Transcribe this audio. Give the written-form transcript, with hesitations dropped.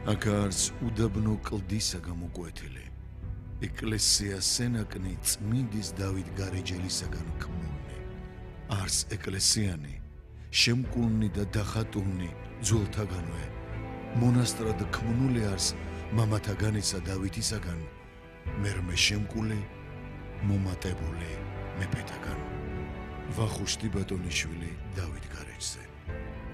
აქ არც უდაბნო კლდისა გამოკვეთილი, ეკლესია სენაკნი წმინდის დავით გარეჯელისაგან ქმნილნი. არს ეკლესიანი, შემკულნი და დახატულნი ძველთაგანვე, მონასტრად ქმნული არს მამათაგანისა დავითისაგან, მერმე შემკული, მომატებული მეფეთაგან. ვახუშტი ბატონიშვილი დავით გარეჯზე.